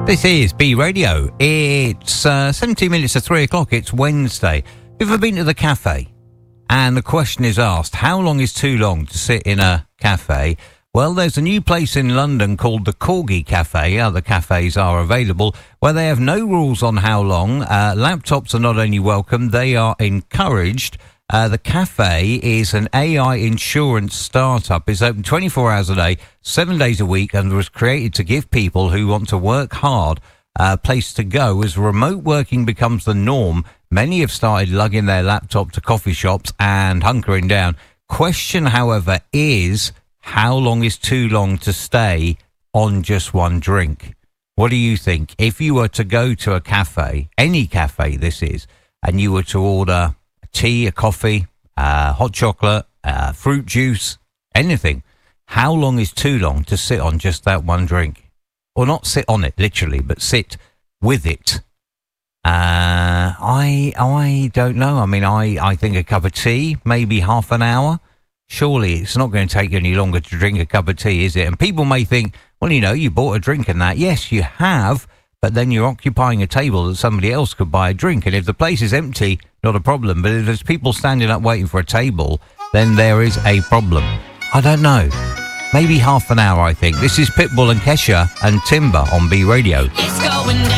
This is B Radio. It's 17 minutes to 3 o'clock. It's Wednesday. Have you ever been to the cafe? And the question is asked, how long is too long to sit in a cafe? Well, there's a new place in London called the Corgi Cafe. Other cafes are available where they have no rules on how long. Laptops are not only welcome, they are encouraged. The cafe is an AI insurance startup. It's open 24 hours a day, 7 days a week, and was created to give people who want to work hard a place to go. As remote working becomes the norm, many have started lugging their laptop to coffee shops and hunkering down. Question, however, is how long is too long to stay on just one drink? What do you think? If you were to go to a cafe, any cafe this is, and you were to order tea, a coffee, hot chocolate, fruit juice, anything. How long is too long to sit on just that one drink? Or not sit on it, literally, but sit with it. I don't know. I mean, I think a cup of tea, maybe half an hour. Surely it's not going to take any longer to drink a cup of tea, is it? And people may think, well, you know, you bought a drink and that. Yes, you have. But then you're occupying a table that somebody else could buy a drink. And if the place is empty, not a problem. But if there's people standing up waiting for a table, then there is a problem. I don't know. Maybe half an hour, I think. This is Pitbull and Kesha and Timber on B Radio. It's going down.